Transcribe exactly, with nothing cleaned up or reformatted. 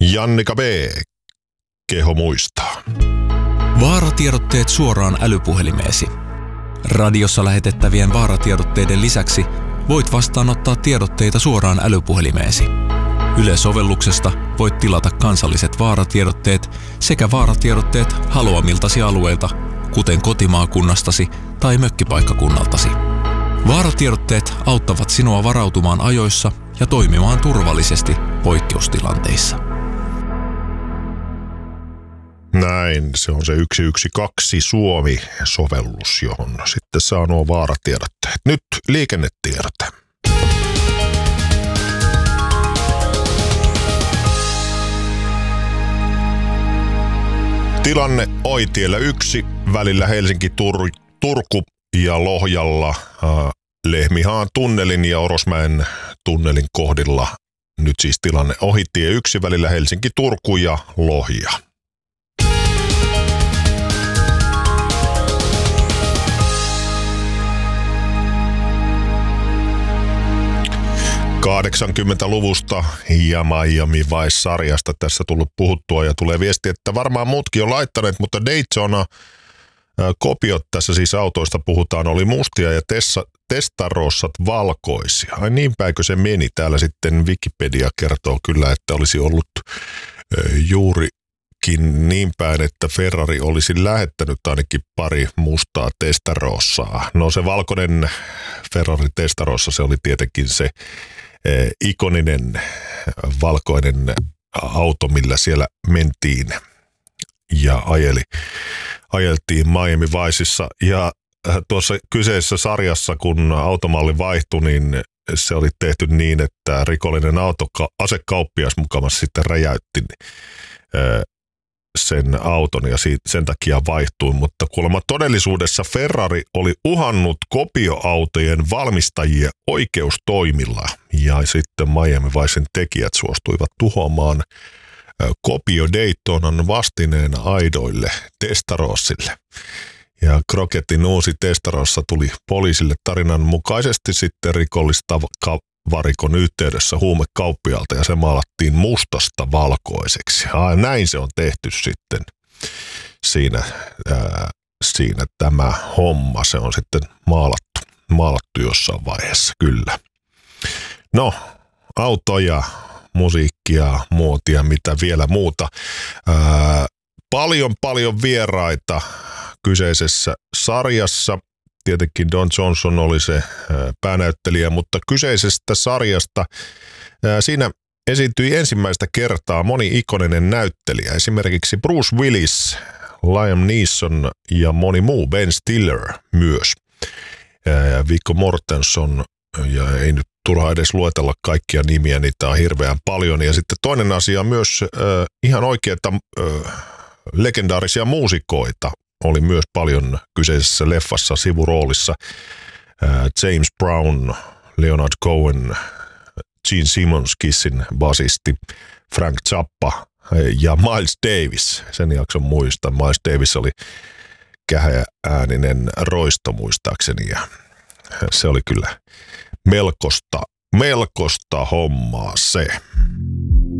Jannika B. Keho muistaa. Vaaratiedotteet suoraan älypuhelimeesi. Radiossa lähetettävien vaaratiedotteiden lisäksi voit vastaanottaa tiedotteita suoraan älypuhelimeesi. Yle-sovelluksesta voit tilata kansalliset vaaratiedotteet sekä vaaratiedotteet haluamiltasi alueilta, kuten kotimaakunnastasi tai mökkipaikkakunnaltasi. Vaaratiedotteet auttavat sinua varautumaan ajoissa ja toimimaan turvallisesti poikkeustilanteissa. Näin, se on se yksi yksi kaksi Suomi-sovellus, johon sitten saa nuo vaaratiedotteet. Nyt liikennetiedote. Tilanne Oitiellä yksi, välillä Helsinki-Turku ja Lohjalla äh, Lehmihaan tunnelin ja Orosmäen tunnelin kohdilla. Nyt siis tilanne Ohitie yksi, välillä Helsinki-Turku ja Lohja. kahdeksankymmentäluvusta ja Miami Vice-sarjasta tässä tullut puhuttua ja tulee viesti, että varmaan muutkin on laittaneet, mutta Daytona kopiot tässä siis autoista puhutaan, oli mustia ja tessa, Testarossat valkoisia. Ai niin päinkö se meni? Täällä sitten Wikipedia kertoo kyllä, että olisi ollut juurikin niin päin, että Ferrari olisi lähettänyt ainakin pari mustaa Testarossaa. No se valkoinen Ferrari Testarossa, se oli tietenkin se ikoninen valkoinen auto, millä siellä mentiin ja ajeli, ajeltiin Miami Viceissa. Ja tuossa kyseisessä sarjassa, kun automalli vaihtui, niin se oli tehty niin, että rikollinen auto, asekauppias mukavasti sitten räjäytti sen auton ja sen takia vaihtui, mutta kuulemma todellisuudessa Ferrari oli uhannut kopioautojen valmistajia oikeustoimilla ja sitten Miami Vicen tekijät suostuivat tuhoamaan kopio Daytonan vastineena aidoille Testarossille. Ja Crocettin uusi Testarossa tuli poliisille tarinan mukaisesti sitten rikollistavarikon yhteydessä huumekauppialta ja se maalattiin mustasta valkoiseksi. Ja näin se on tehty sitten siinä, ää, siinä tämä homma. Se on sitten maalattu, maalattu jossain vaiheessa, kyllä. No, autoja, musiikkia, muotia, mitä vielä muuta. Ää, paljon, paljon vieraita kyseisessä sarjassa. Tietenkin Don Johnson oli se päänäyttelijä, mutta kyseisestä sarjasta siinä esiintyi ensimmäistä kertaa moni ikoninen näyttelijä. Esimerkiksi Bruce Willis, Liam Neeson ja moni muu, Ben Stiller myös. Viggo Mortensen, ja ei nyt turha edes luetella kaikkia nimiä, niitä on hirveän paljon. Ja sitten toinen asia myös äh, ihan oikeita äh, legendaarisia muusikoita. Oli myös paljon kyseisessä leffassa sivuroolissa. James Brown, Leonard Cohen, Gene Simmons, Kissin basisti, Frank Zappa ja Miles Davis. Sen jakson muistan. Miles Davis oli käheääninen roisto muistaakseni ja se oli kyllä melkoista, melkoista hommaa se.